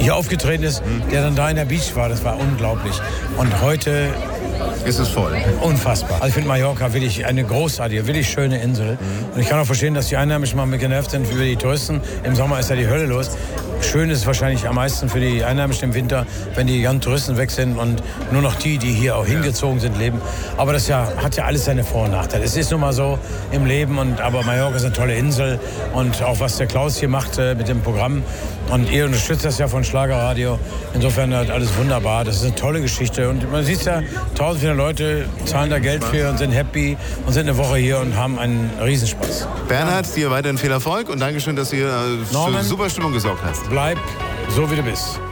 hier aufgetreten ist, der dann da in der Beach war. Das war unglaublich. Und heute ist es voll. Unfassbar. Also ich finde Mallorca wirklich eine großartige, wirklich schöne Insel. Und ich kann auch verstehen, dass die Einheimischen mal genervt sind über die Touristen. Im Sommer ist ja die Hölle los. Schön ist es wahrscheinlich am meisten für die Einheimischen im Winter, wenn die ganzen Touristen weg sind und nur noch die hier auch hingezogen sind, leben. Aber das hat ja alles seine Vor- und Nachteile. Es ist nun mal so im Leben. Aber Mallorca ist eine tolle Insel. Und auch was der Klaus hier macht mit dem Programm. Und ihr unterstützt das ja von Schlagerradio. Insofern halt alles wunderbar. Das ist eine tolle Geschichte. Und man sieht ja, 1400 Leute zahlen da Geld für und sind happy und sind eine Woche hier und haben einen Riesenspaß. Bernhard, dir weiterhin viel Erfolg und Dankeschön, dass du hier für super Stimmung gesorgt hast. Bleib so, wie du bist.